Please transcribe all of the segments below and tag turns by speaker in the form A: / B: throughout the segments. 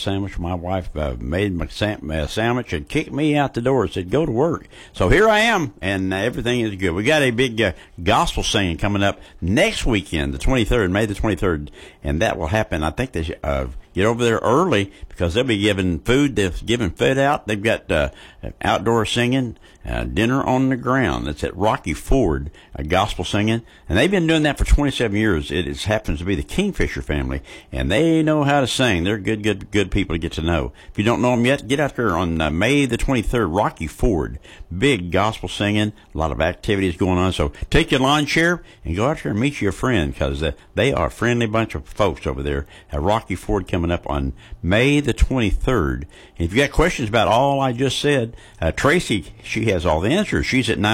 A: sandwich. My wife made my sandwich and kicked me out the door. Said, "Go to work." So here I am, and everything is good. We got a big gospel singing coming up next weekend, the 23rd, May the 23rd, and that will happen. I think they should get over there early because they'll be giving food. They're giving food out. They've got outdoor singing, dinner on the ground. That's at Rocky Ford, gospel singing, and they've been doing that for 27 years. It happens to be the Kingfisher family, and they know how to sing. They're good people to get to know. If you don't know them yet, get out there on May the 23rd, Rocky Ford. Big gospel singing, a lot of activities going on. So take your lawn chair and go out there and meet your friend, because they are a friendly bunch of folks over there at Rocky Ford coming up on May the 23rd. And if you got questions about all I just said, Tracy, she has all the answers. She's at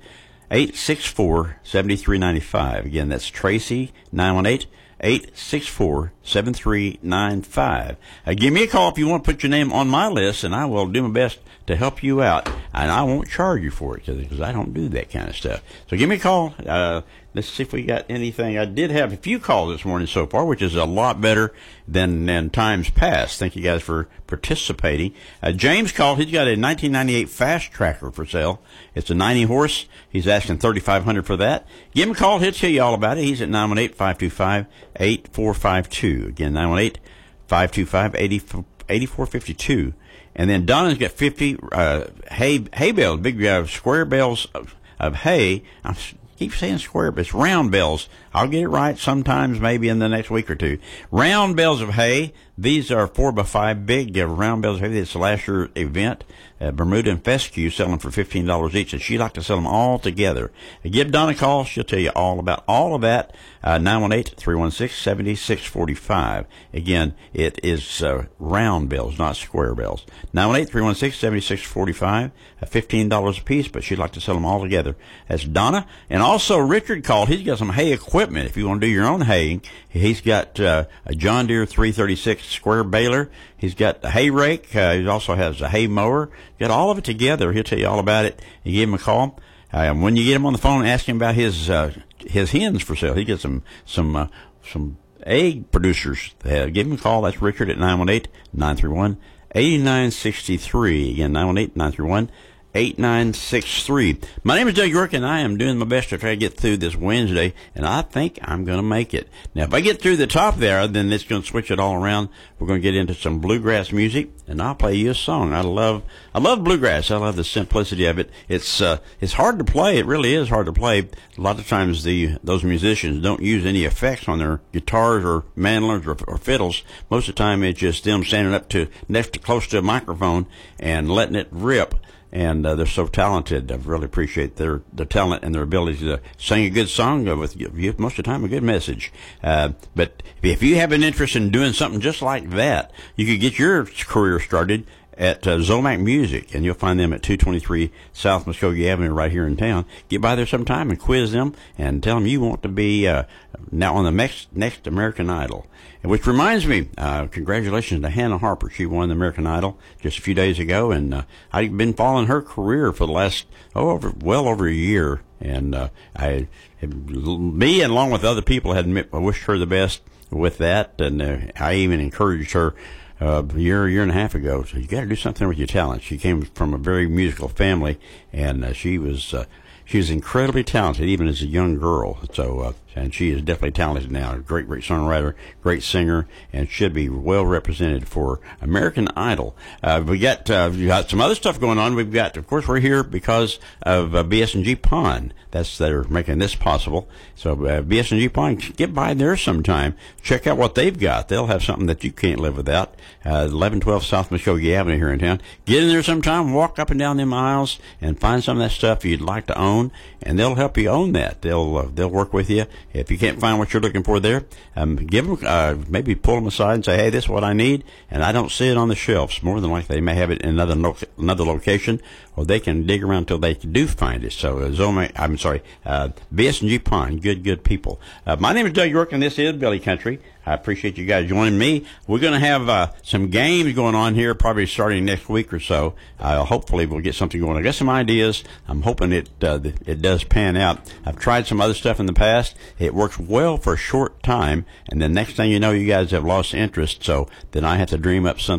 A: 918-864-7395. Again, that's Tracy, 918-864-7395. Give me a call if you want to put your name on my list, and I will do my best to help you out. And I won't charge you for it because I don't do that kind of stuff. So give me a call. Let's see if we got anything. I did have a few calls this morning so far, which is a lot better than times past. Thank you guys for participating. James called. He's got a 1998 Fast Tracker for sale. It's a 90 horse. He's asking $3,500 for that. Give him a call. He'll tell you all about it. He's at 918-525-8452. Again, 918-525-8452. And then Donna's got 50 hay bales, big square bales of hay. I keep saying square, but it's round bales. I'll get it right sometimes, maybe in the next week or two. Round bales of hay. These are 4x5 big round bales of hay. It's the last year event. Bermuda and Fescue selling for $15 each, and she'd like to sell them all together. Give Donna a call. She'll tell you all about all of that. 918-316-7645. Again, it is round bales, not square bales. 918-316-7645. $15 a piece, but she'd like to sell them all together. That's Donna. And also Richard called. He's got some hay equipment. If you want to do your own haying, he's got a John Deere 336 square baler. He's got the hay rake. He also has a hay mower. Got all of it together. He'll tell you all about it. You give him a call. When you get him on the phone, ask him about his hens for sale. He gets some egg producers. Give him a call. That's Richard at 918-931-8963. Again, 918-931-8963. My name is Doug York, and I am doing my best to try to get through this Wednesday, and I think I'm going to make it. Now, if I get through the top there, then it's going to switch it all around. We're going to get into some bluegrass music, and I'll play you a song. I love bluegrass. I love the simplicity of it. It's hard to play. It really is hard to play. A lot of times those musicians don't use any effects on their guitars or mandolins or fiddles. Most of the time, it's just them standing up close to a microphone and letting it rip. And they're so talented. I really appreciate their talent and their ability to sing a good song with most of the time a good message. But if you have an interest in doing something just like that, you could get your career started at Zomac Music, and you'll find them at 223 South Muskogee Avenue right here in town. Get by there sometime and quiz them and tell them you want to be now on the next American Idol. Which reminds me, congratulations to Hannah Harper. She won the American Idol just a few days ago, and I've been following her career for the last well over a year. And me, along with other people, had wished her the best with that, and I even encouraged her a year and a half ago. So you got to do something with your talent. She came from a very musical family, and she was incredibly talented, even as a young girl. So, and she is definitely talented now. Great songwriter, great singer, and should be well represented for American Idol. We got some other stuff going on. We've got, of course, we're here because of BS&G Pond. They're making this possible. So BS&G Pond, get by there sometime. Check out what they've got. They'll have something that you can't live without. 1112 South Muskogee Avenue here in town. Get in there sometime, walk up and down them aisles, and find some of that stuff you'd like to own, and they'll help you own that. They'll work with you. If you can't find what you're looking for there, give them, maybe pull them aside and say, hey, this is what I need, and I don't see it on the shelves. More than likely, they may have it in another location, or they can dig around until they do find it. So, BS&G Pond, good people. My name is Doug York, and this is Billy Country. I appreciate you guys joining me. We're going to have some games going on here, probably starting next week or so. Hopefully, we'll get something going. I got some ideas. I'm hoping it does pan out. I've tried some other stuff in the past. It works well for a short time, and then next thing you know, you guys have lost interest. So then I have to dream up something